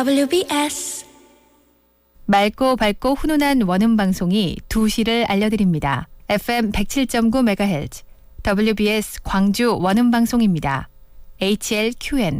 WBS 맑고 밝고 훈훈한 원음 방송이 2시를 알려드립니다. FM 107.9MHz WBS 광주 원음 방송입니다. HLQN